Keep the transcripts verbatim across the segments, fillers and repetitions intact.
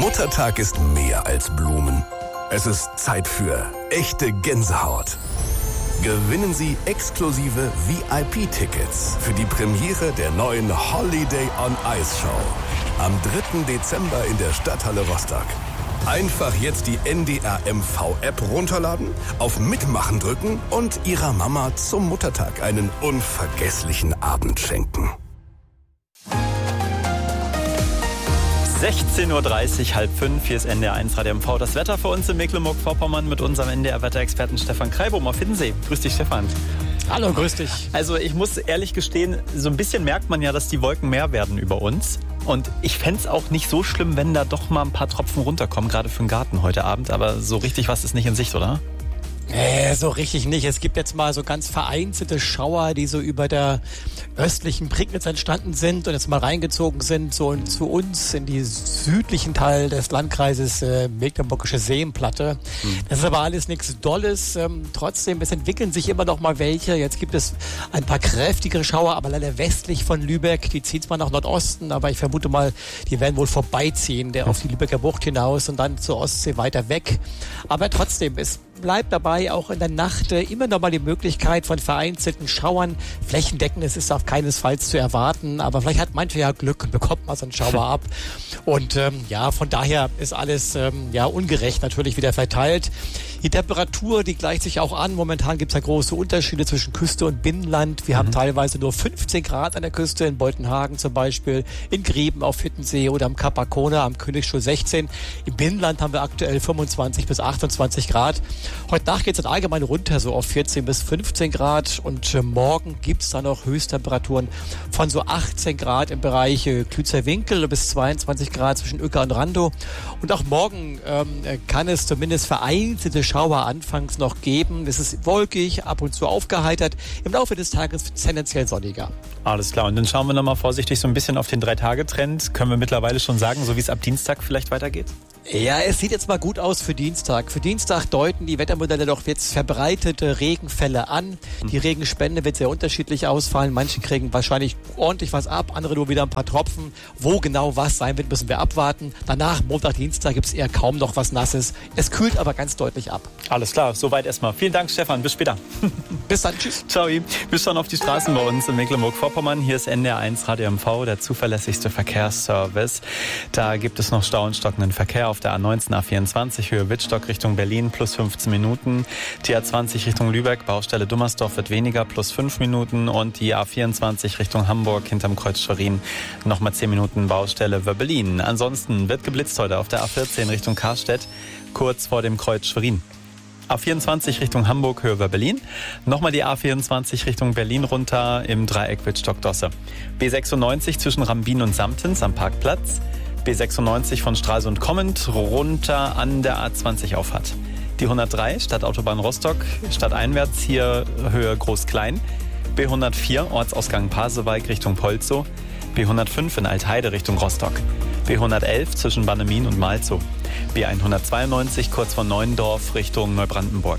Muttertag ist mehr als Blumen. Es ist Zeit für echte Gänsehaut. Gewinnen Sie exklusive V I P-Tickets für die Premiere der neuen Holiday on Ice Show am dritten Dezember in der Stadthalle Rostock. Einfach jetzt die N D R M V-App runterladen, auf Mitmachen drücken und Ihrer Mama zum Muttertag einen unvergesslichen Abend schenken. sechzehn Uhr dreißig, halb fünf, hier ist N D R eins Radio M V. Das Wetter für uns in Mecklenburg-Vorpommern mit unserem N D R-Wetterexperten Stefan Kreibum auf Hiddensee. Grüß dich, Stefan. Hallo, grüß dich. Also ich muss ehrlich gestehen, so ein bisschen merkt man ja, dass die Wolken mehr werden über uns. Und ich fände es auch nicht so schlimm, wenn da doch mal ein paar Tropfen runterkommen, gerade für den Garten heute Abend. Aber so richtig was ist nicht in Sicht, oder? Nee, so richtig nicht. Es gibt jetzt mal so ganz vereinzelte Schauer, die so über der östlichen Prignitz entstanden sind und jetzt mal reingezogen sind, so in, zu uns in die südlichen Teil des Landkreises äh, Mecklenburgische Seenplatte. Mhm. Das ist aber alles nichts Dolles. Ähm, trotzdem, es entwickeln sich immer noch mal welche. Jetzt gibt es ein paar kräftigere Schauer, aber leider westlich von Lübeck. Die ziehen zwar nach Nordosten, aber ich vermute mal, die werden wohl vorbeiziehen, der auf die Lübecker Bucht hinaus und dann zur Ostsee weiter weg. Aber trotzdem, es bleibt dabei auch in der Nacht äh, immer noch mal die Möglichkeit von vereinzelten Schauern. Flächendeckend ist es auf keinesfalls zu erwarten, aber vielleicht hat mancher ja Glück und bekommt mal so einen Schauer ab. Und ähm, ja, von daher ist alles ähm, ja ungerecht natürlich wieder verteilt. Die Temperatur, die gleicht sich auch an. Momentan gibt es ja große Unterschiede zwischen Küste und Binnenland. Wir mhm. haben teilweise nur fünfzehn Grad an der Küste, in Boltenhagen zum Beispiel, in Grieben auf Hiddensee oder am Kap Arkona am Königsstuhl sechzehn. Im Binnenland haben wir aktuell fünfundzwanzig bis achtundzwanzig Grad. Heute Nacht geht es dann allgemein runter, so auf vierzehn bis fünfzehn Grad. Und äh, morgen gibt es dann noch Höchsttemperaturen von so achtzehn Grad im Bereich äh, Klützer-Winkel bis zweiundzwanzig Grad zwischen Uecker und Randow. Und auch morgen ähm, kann es zumindest vereinzelte Schauer anfangs noch geben. Es ist wolkig, ab und zu aufgeheitert. Im Laufe des Tages tendenziell sonniger. Alles klar. Und dann schauen wir nochmal vorsichtig so ein bisschen auf den Drei-Tage-Trend. Können wir mittlerweile schon sagen, so wie es ab Dienstag vielleicht weitergeht? Ja, es sieht jetzt mal gut aus für Dienstag. Für Dienstag deuten die Wettermodelle doch jetzt verbreitete Regenfälle an. Die Regenspende wird sehr unterschiedlich ausfallen. Manche kriegen wahrscheinlich ordentlich was ab, andere nur wieder ein paar Tropfen. Wo genau was sein wird, müssen wir abwarten. Danach, Montag, Dienstag, gibt es eher kaum noch was Nasses. Es kühlt aber ganz deutlich ab. Alles klar, soweit erstmal. Vielen Dank, Stefan. Bis später. Bis dann, tschüss. Ciao. Wir schauen auf die Straßen bei uns in Mecklenburg-Vorpommern. Hier ist N D R eins Radio M V, der zuverlässigste Verkehrsservice. Da gibt es noch Stau und stockenden Verkehr auf der A neunzehn, A vierundzwanzig, Höhe Wittstock Richtung Berlin, plus fünfzehn Minuten. Die A zwanzig Richtung Lübeck, Baustelle Dummersdorf wird weniger, plus fünf Minuten. Und die A vierundzwanzig Richtung Hamburg, hinterm Kreuz Schwerin, nochmal zehn Minuten Baustelle Wöbbelin. Ansonsten wird geblitzt heute auf der A vierzehn Richtung Karstedt, kurz vor dem Kreuz Schwerin. A vierundzwanzig Richtung Hamburg, Höhe Wöbbelin. Nochmal die A vierundzwanzig Richtung Berlin runter im Dreieck Wittstock-Dosse. B sechsundneunzig zwischen Rambin und Samtens am Parkplatz. B sechsundneunzig von Stralsund kommend runter an der A zwanzig Auffahrt. Die hundertdrei Stadtautobahn Rostock, stadteinwärts hier Höhe Groß-Klein. B hundertvier Ortsausgang Pasewalk Richtung Polzow. B hundertfünf in Altheide Richtung Rostock. B hundertelf zwischen Bannemin und Malzow. B hundertzweiundneunzig kurz vor Neuendorf Richtung Neubrandenburg.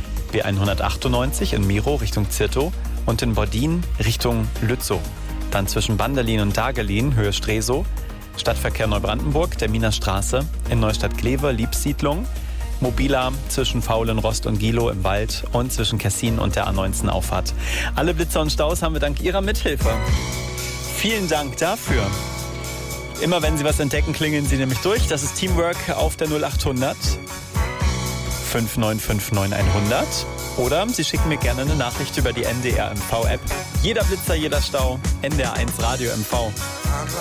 B hundertachtundneunzig in Miro Richtung Zirtow und in Bordin Richtung Lützow. Dann zwischen Banderlin und Dagelin Höhe Stresow. Stadtverkehr Neubrandenburg, der Miner Straße, in Neustadt-Glewe, Liebsiedlung, mobiler zwischen Faulenrost und Gilo im Wald und zwischen Kessin und der A neunzehn Auffahrt. Alle Blitzer und Staus haben wir dank Ihrer Mithilfe. Vielen Dank dafür. Immer wenn Sie was entdecken, klingeln Sie nämlich durch. Das ist Teamwork auf der null achthundert fünf neun fünf neun hundert. Oder Sie schicken mir gerne eine Nachricht über die N D R M V-App. Jeder Blitzer, jeder Stau, N D R eins Radio M V.